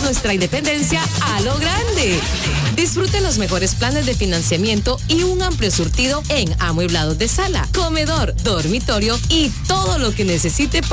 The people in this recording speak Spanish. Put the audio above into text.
nuestra independencia a lo grande. Disfrute los mejores planes de financiamiento y un amplio surtido en amueblados de sala, comedor, dormitorio y todo lo que necesite